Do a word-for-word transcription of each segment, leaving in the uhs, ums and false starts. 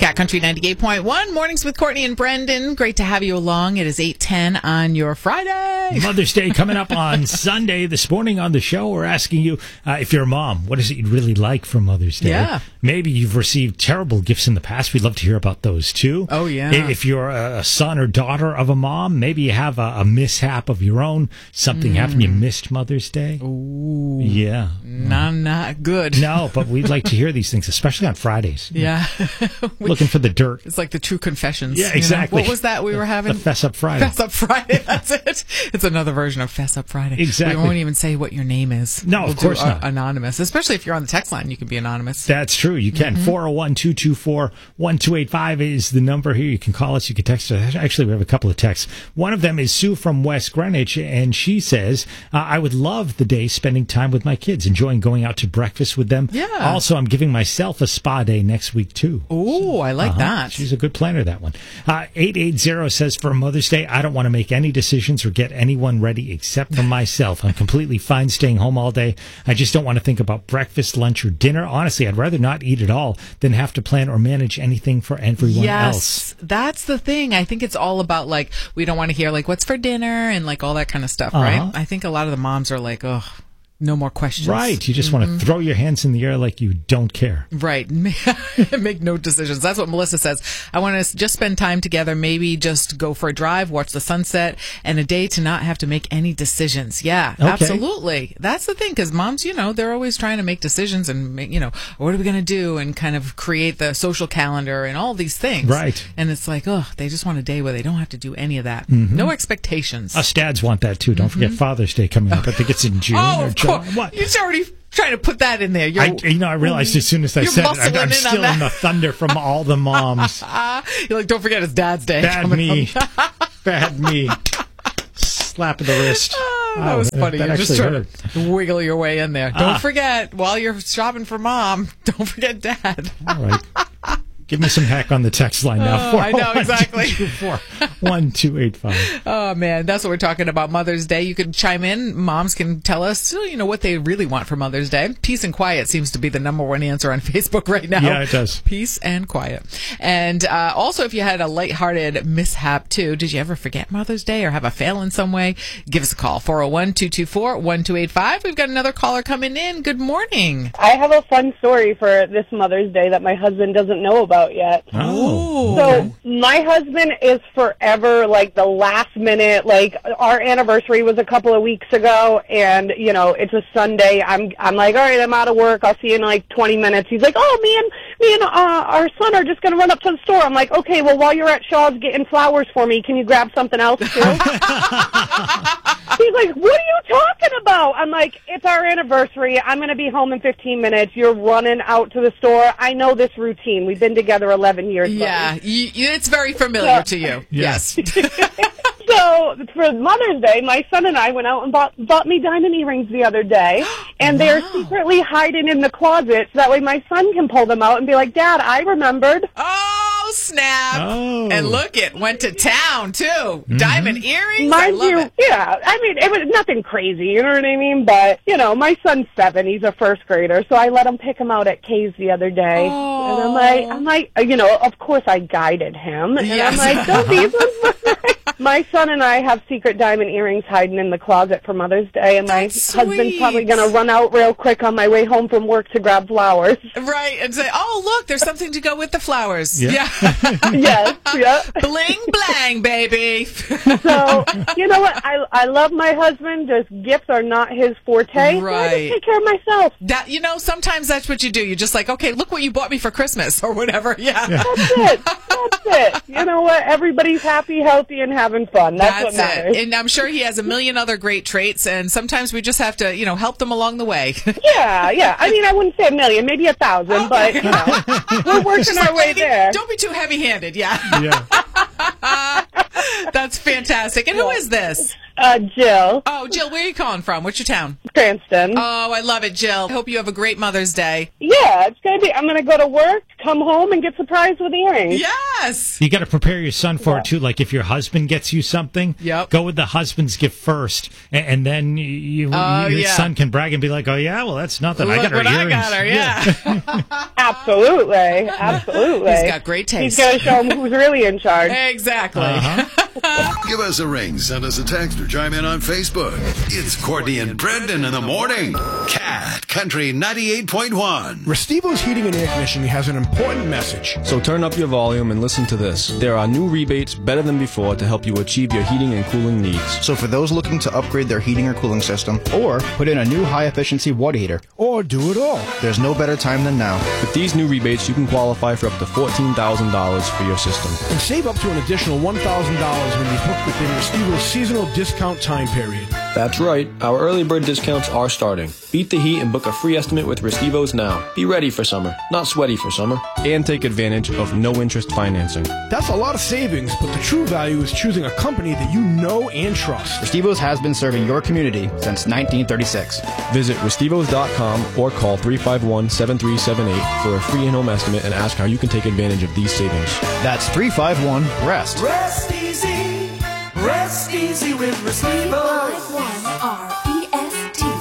Cat Country ninety-eight point one, Mornings with Courtney and Brendan. Great to have you along. It is eight ten on your Friday. Mother's Day coming up on Sunday. This morning on the show, we're asking you, uh, if you're a mom, what is it you'd really like for Mother's Day? Yeah. Maybe you've received terrible gifts in the past. We'd love to hear about those, too. Oh, yeah. If you're a son or daughter of a mom, maybe you have a, a mishap of your own. Something mm. happened, you missed Mother's Day. Ooh. Yeah. Not, not good. No, but we'd like to hear these things, especially on Fridays. Yeah. Looking for the dirt. It's like the true confessions. Yeah, exactly. You know? What was that we were having? The Fess Up Friday. Fess Up Friday, that's it. It's another version of Fess Up Friday. Exactly. We won't even say what your name is. No, we'll of course do, uh, not. Anonymous. Especially if you're on the text line, you can be anonymous. That's true. You can. Mm-hmm. four oh one, two two four, one two eight five is the number here. You can call us. You can text us. Actually, we have a couple of texts. One of them is Sue from West Greenwich, and she says, uh, I would love the day spending time with my kids, enjoying going out to breakfast with them. Yeah. Also, I'm giving myself a spa day next week, too. Oh, I like uh-huh. that. She's a good planner, that one. Uh, eight eight zero says, for Mother's Day, I don't want to make any decisions or get anyone ready except for myself. I'm completely fine staying home all day. I just don't want to think about breakfast, lunch, or dinner. Honestly, I'd rather not eat at all than have to plan or manage anything for everyone yes, else. That's the thing. I think it's all about, like, we don't want to hear, like, what's for dinner and, like, all that kind of stuff, uh-huh. right? I think a lot of the moms are like, oh, no more questions. Right. You just mm-hmm. want to throw your hands in the air like you don't care. Right. Make no decisions. That's what Melissa says. I want to just spend time together, maybe just go for a drive, watch the sunset, and a day to not have to make any decisions. Yeah, okay. Absolutely. That's the thing, because moms, you know, they're always trying to make decisions and, make, you know, what are we going to do, and kind of create the social calendar and all these things. Right. And it's like, oh, they just want a day where they don't have to do any of that. Mm-hmm. No expectations. Us dads want that, too. Don't mm-hmm. forget Father's Day coming up. I think it's in June oh, or July. What? You're already trying to put that in there. You're, I, you know, I realized as soon as I said it, I'm, I'm still in the thunder from all the moms. You're like, don't forget it's Dad's Day. Bad me. Bad me. Slap of the wrist. Oh, that oh, was funny. That You're just trying hurt. to wiggle your way in there. Don't ah. forget, while you're shopping for Mom, don't forget Dad. All right. Give me some heck on the text line now. Oh, I know, exactly. two two four, one two eight five. Oh, man. That's what we're talking about, Mother's Day. You can chime in. Moms can tell us, you know, what they really want for Mother's Day. Peace and quiet seems to be the number one answer on Facebook right now. Yeah, it does. Peace and quiet. And uh, also, if you had a lighthearted mishap, too, did you ever forget Mother's Day or have a fail in some way? Give us a call, four oh one, two two four, one two eight five. We've got another caller coming in. Good morning. I have a fun story for this Mother's Day that my husband doesn't know about yet. Oh. So my husband is forever like the last minute, like our anniversary was a couple of weeks ago, and you know, it's a Sunday. I'm I'm like, all right, I'm out of work. I'll see you in like twenty minutes. He's like, oh, me and me and uh, our son are just going to run up to the store. I'm like, okay, well, while you're at Shaw's getting flowers for me, can you grab something else too? He's like, what are you talking about? I'm like, it's our anniversary. I'm going to be home in fifteen minutes. You're running out to the store. I know this routine. We've been together eleven years. Yeah, you, it's very familiar so, to you. Yes. yes. So for Mother's Day, my son and I went out and bought, bought me diamond earrings the other day, and wow. they're secretly hiding in the closet so that way my son can pull them out and be like, Dad, I remembered. Oh, snap. Oh. And look, it went to town, too. Mm-hmm. Diamond earrings? Mind I love you, it. yeah, I mean, it was nothing crazy, you know what I mean? But, you know, my son's seven, he's a first grader, so I let him pick them out at Kay's the other day. Oh. And I'm like, I'm like, you know, of course I guided him. And yes. I'm like, don't these ones My son and I have secret diamond earrings hiding in the closet for Mother's Day, and my That's husband's sweet. probably going to run out real quick on my way home from work to grab flowers. Right, and say, oh, look, there's something to go with the flowers. Yeah. yeah. Yes, yeah. Bling, blang, baby. So, you know what? I I love my husband. Just gifts are not his forte. So I Right. just take care of myself. That, you know, sometimes that's what you do. You're just like, okay, look what you bought me for Christmas or whatever. Yeah. Yeah. That's it. That's it. You know what? Everybody's happy, healthy, and having fun. That's, what matters. it. And I'm sure he has a million other great traits, and sometimes we just have to, you know, help them along the way. Yeah, yeah. I mean, I wouldn't say a million, maybe a thousand, but, you know, we're working our way there. Don't be too heavy-handed, yeah. Yeah. That's That's fantastic. And who is this? Uh, Jill. Oh, Jill, where are you calling from? What's your town? Cranston. Oh, I love it, Jill. I hope you have a great Mother's Day. Yeah, it's going to be, I'm going to go to work, come home, and get surprised with earrings. Yes. You got to prepare your son for it, too. Like, if your husband gets you something, Yep. go with the husband's gift first. And, and then you, Oh, your yeah. son can brag and be like, oh, yeah, well, that's nothing. Look I got her what I earrings. got her, yeah. Absolutely. Absolutely. He's got great taste. He's going to show him who's really in charge. Exactly. Uh-huh. Give us a ring, send us a text, or chime in on Facebook. It's Courtney and Brendan in the morning. Cat Country ninety-eight point one. Restivo's Heating and Air Conditioning has an important message. So turn up your volume and listen to this. There are new rebates better than before to help you achieve your heating and cooling needs. So for those looking to upgrade their heating or cooling system, or put in a new high-efficiency water heater, Or do it all. there's no better time than now. With these new rebates, you can qualify for up to fourteen thousand dollars for your system. And save up to an additional one thousand dollars when you book within Restivo's seasonal discount time period. That's right, our early bird discounts are starting. Beat the heat and book a free estimate with Restivos now. Be ready for summer, not sweaty for summer. And take advantage of no-interest financing. That's a lot of savings, but the true value is choosing a company that you know and trust. Restivo's has been serving your community since nineteen thirty-six. Visit Restivos dot com or call three five one, seven three seven eight for a free in-home estimate and ask how you can take advantage of these savings. That's three five one, REST. Rest easy, rest easy with Restivos. R E S T.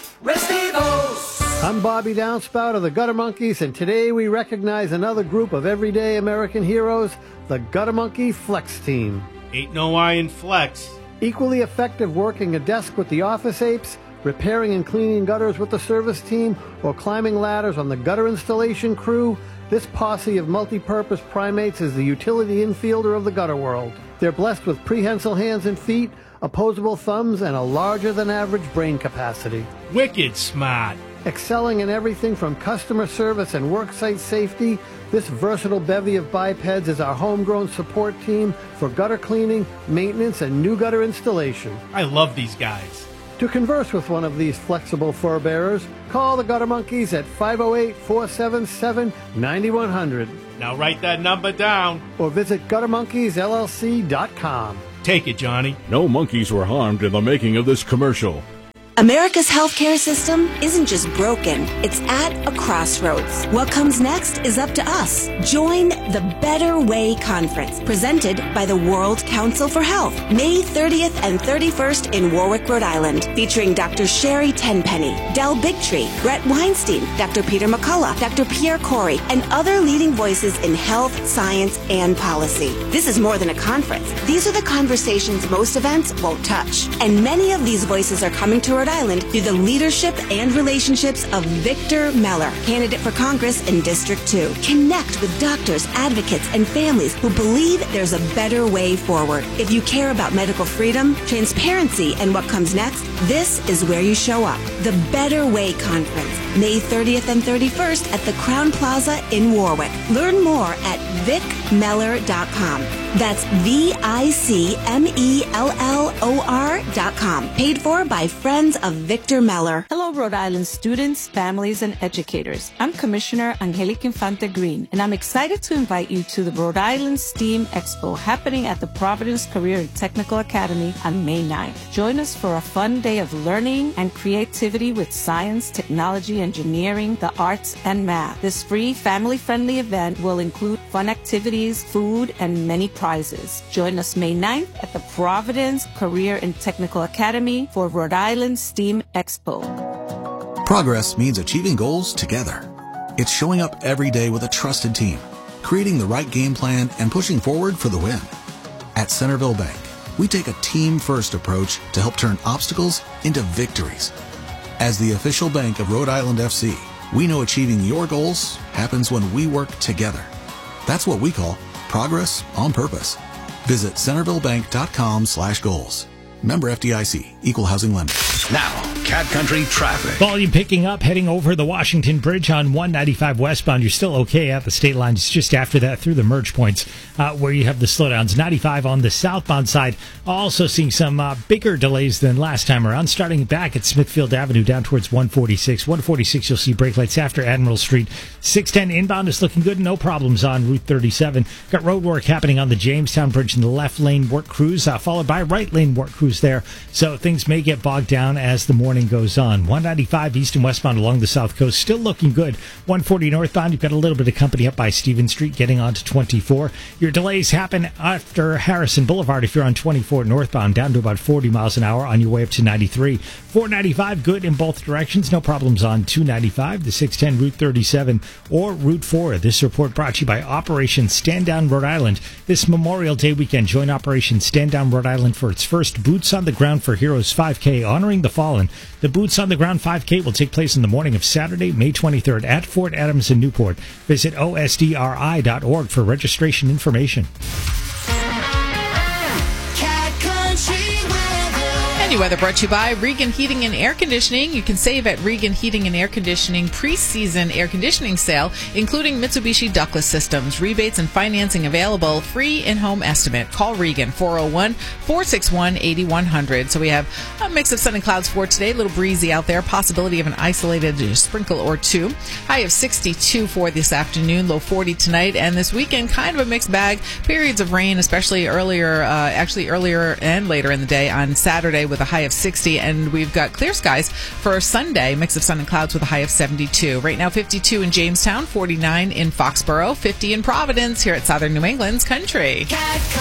Restivos. I'm Bobby Downspout of the Gutter Monkeys, and today we recognize another group of everyday American heroes, the Gutter Monkey Flex Team. Ain't no I in Flex. Equally effective working a desk with the Office Apes, repairing and cleaning gutters with the service team, or climbing ladders on the gutter installation crew, this posse of multi-purpose primates is the utility infielder of the gutter world. They're blessed with prehensile hands and feet, opposable thumbs, and a larger-than-average brain capacity. Wicked smart. Excelling in everything from customer service and worksite safety, this versatile bevy of bipeds is our homegrown support team for gutter cleaning, maintenance, and new gutter installation. I love these guys. To converse with one of these flexible fur bearers, call the Gutter Monkeys at five oh eight, four seven seven, nine one hundred Now write that number down. or visit gutter monkeys L L C dot com. Take it, Johnny. No monkeys were harmed in the making of this commercial. America's healthcare system isn't just broken, it's at a crossroads. What comes next is up to us. Join the Better Way Conference, presented by the World Council for Health, May thirtieth and thirty-first in Warwick, Rhode Island, featuring Doctor Sherry Tenpenny, Del Bigtree, Brett Weinstein, Doctor Peter McCullough, Doctor Pierre Corey, and other leading voices in health, science, and policy. This is more than a conference. These are the conversations most events won't touch. And many of these voices are coming to Rhode Island through the leadership and relationships of Victor Meller, candidate for Congress in District two. Connect with doctors, advocates, and families who believe there's a better way forward. If you care about medical freedom, transparency, and what comes next, this is where you show up. The Better Way Conference, May thirtieth and thirty-first at the Crown Plaza in Warwick. Learn more at vic meller dot com. That's V I C M E L L O R dot com. Paid for by Friends of Victor Meller. Hello, Rhode Island students, families, and educators. I'm Commissioner Angelica Infante Green, and I'm excited to invite you to the Rhode Island STEAM Expo happening at the Providence Career and Technical Academy on May ninth. Join us for a fun day of learning and creativity with science, technology, engineering, the arts, and math. This free, family-friendly event will include fun activities, food, and many prizes. Join us May ninth at the Providence Career and Technical Academy for Rhode Island STEAM Expo. Progress means achieving goals together. It's showing up every day with a trusted team, creating the right game plan, and pushing forward for the win. At Centerville Bank, we take a team-first approach to help turn obstacles into victories. As the official bank of Rhode Island F C, we know achieving your goals happens when we work together. That's what we call progress on purpose. Visit centerville bank dot com slash goals. Member F D I C, Equal Housing Lender. Now, Cat Country traffic. Volume picking up, heading over the Washington Bridge on one ninety-five westbound. You're still okay at the state line. It's just after that through the merge points uh, where you have the slowdowns. ninety-five on the southbound side. Also seeing some uh, bigger delays than last time around. Starting back at Smithfield Avenue down towards one forty-six. one forty-six, you'll see brake lights after Admiral Street. six ten inbound is looking good. No problems on Route thirty-seven. Got road work happening on the Jamestown Bridge in the left lane work crews, uh, followed by right lane work crews there. So things may get bogged down as the morning goes on. one ninety-five east and westbound along the south coast, still looking good. one forty northbound, you've got a little bit of company up by Stevens Street, getting on to twenty-four. Your delays happen after Harrison Boulevard if you're on twenty-four northbound, down to about forty miles an hour on your way up to ninety-three. four ninety-five, good in both directions. No problems on two ninety-five, the six ten, Route thirty-seven, or Route four. This report brought to you by Operation Stand Down Rhode Island. This Memorial Day weekend, join Operation Stand Down Rhode Island for its first Boots on the Ground for Heroes five K, honoring the fallen. The Boots on the Ground five K will take place in the morning of Saturday, May twenty-third at Fort Adams in Newport. Visit O S D R I dot org for registration information. Any weather brought to you by Regan Heating and Air Conditioning. You can save at Regan Heating and Air Conditioning pre-season air conditioning sale, including Mitsubishi ductless systems. Rebates and financing available. Free in-home estimate. Call Regan, four oh one, four six one, eight one zero zero. So we have a mix of sun and clouds for today. A little breezy out there. Possibility of an isolated sprinkle or two. High of sixty-two for this afternoon. Low forty tonight. And this weekend, kind of a mixed bag. Periods of rain, especially earlier, uh, actually earlier and later in the day on Saturday with a high of sixty, and we've got clear skies for Sunday, mix of sun and clouds with a high of seventy-two. Right now, fifty-two in Jamestown, forty-nine in Foxborough, fifty in Providence, here at Southern New England's Country.